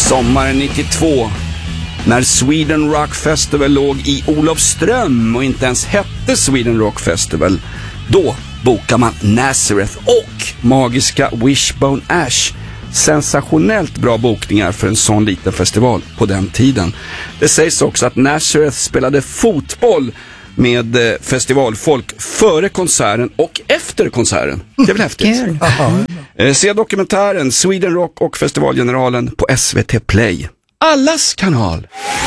Sommaren 92, när Sweden Rock Festival låg i Olofström och inte ens hette Sweden Rock Festival, då bokar man Nazareth och magiska Wishbone Ash. Sensationellt bra bokningar för en sån liten festival på den tiden. Det sägs också att Nazareth spelade fotboll med festivalfolk före konserten och efter konserten. Det är väl häftigt? Se dokumentären Sweden Rock och festivalgeneralen på SVT Play. Allas kanal.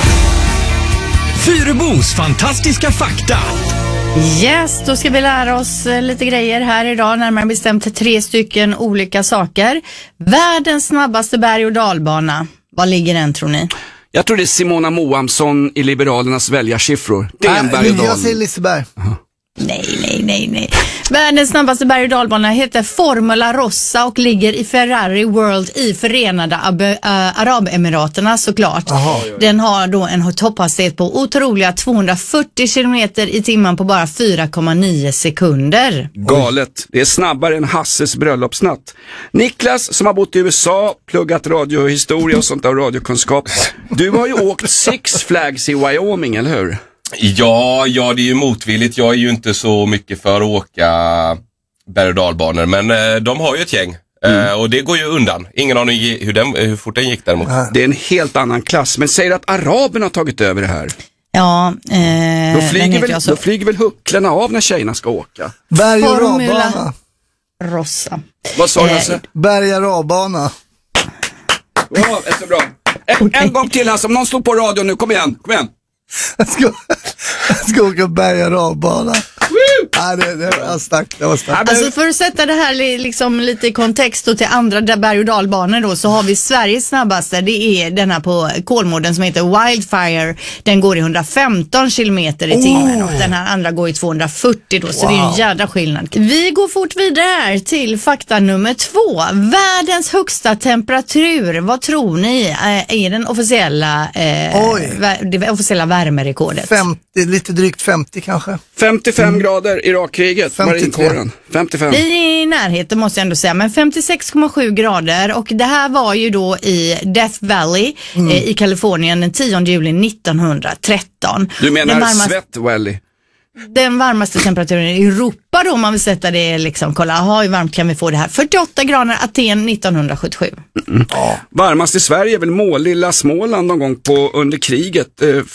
Fyrebos fantastiska fakta. Yes, då ska vi lära oss lite grejer här idag. Närmare bestämt 3 stycken olika saker. Världens snabbaste berg- och dalbana. Var ligger den, tror ni? Jag tror det är Simona Moamsson i Liberalernas väljarsiffror. Det är en berg- och dal. Jag säger Liseberg. Nej. Världens snabbaste berg- och dalbana heter Formula Rossa och ligger i Ferrari World i Förenade Arabemiraterna, såklart. Den har då en topphastighet på otroliga 240 kilometer i timmen på bara 4,9 sekunder. Galet. Det är snabbare än Hasses bröllopsnatt. Niklas, som har bott i USA, pluggat radiohistoria och sånt där, radiokunskap. Du har ju åkt Six Flags i Wyoming, eller hur? Ja, det är ju motvilligt. Jag är ju inte så mycket för att åka berg- och dalbanor, men de har ju ett gäng. Och det går ju undan. Ingen aning hur fort den gick däremot. Det är en helt annan klass. Men säger att araberna har tagit över det här. Ja, då flyger väl hucklarna av när tjejerna ska åka. Berg- och rabbana. Rossa. Vad sa du alltså? Berg- och rabbana. Ja, det är så bra. En gång till här, som någon slog på radio nu. Kom igen. Jag ska åka berg- och rabbana. Ja, det var starkt. Alltså, för att sätta det här liksom lite i kontext och till andra berg- och dalbanor då, så har vi Sveriges snabbaste. Det är den här på Kolmården som heter Wildfire. Den går i 115 kilometer i timmen och den här andra går i 240 då, så det är en jävla skillnad. Vi går fort vidare till fakta nummer 2. Världens högsta temperatur, vad tror ni är den officiella det officiella värmerekordet? 50, lite drygt 50 kanske. 55 grader i Irakkriget, marinkåren. 55. Vi är i närheten, måste jag ändå säga, men 56,7 grader, och det här var ju då i Death Valley i Kalifornien den 10 juli 1913. Du menar Sweat Valley? Den varmaste temperaturen i Europa då, om man vill sätta det liksom, kolla, hur varmt kan vi få det här? 48 grader Aten 1977. Varmast i Sverige är väl Målilla Småland någon gång under kriget,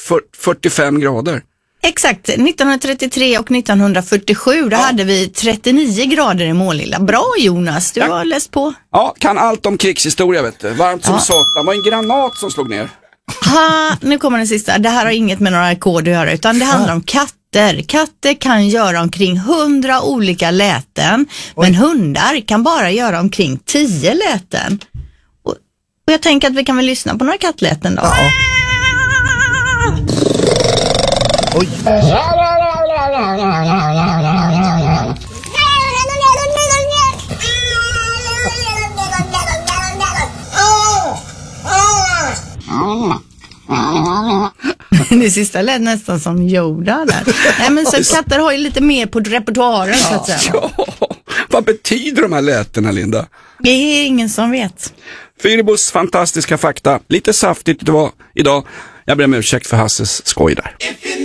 45 grader. Exakt, 1933 och 1947 då hade vi 39 grader i Målilla. Bra Jonas, du har läst på. Ja, kan allt om krigshistoria, vet du. Varmt som satan. Var en granat som slog ner. Nu kommer den sista. Det här har inget med några ackord att göra, utan det handlar om katter. Katter kan göra omkring 100 olika läten, men hundar kan bara göra omkring 10 läten. Och jag tänker att vi kan väl lyssna på några kattläten då. Ja. Oj. Det sista lät nästan som Yoda där. Nej, men så katter har ju lite mer på repertoaren, så att säga. Ja, vad betyder de här lätena, Linda? Det är ingen som vet. Fyrebos fantastiska fakta. Lite saftigt det var idag. Jag ber om ursäkt för Hasses skoj där.